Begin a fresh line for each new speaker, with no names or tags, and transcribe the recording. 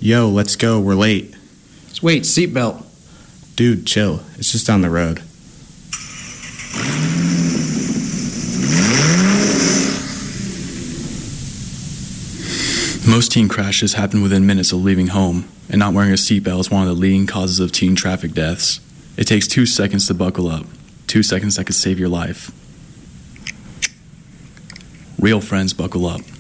Yo, let's go. We're late.
Wait, seatbelt.
Dude, chill. It's just down the road.
Most teen crashes happen within minutes of leaving home, and not wearing a seatbelt is one of the leading causes of teen traffic deaths. It takes 2 seconds to buckle up. 2 seconds that could save your life. Real friends buckle up.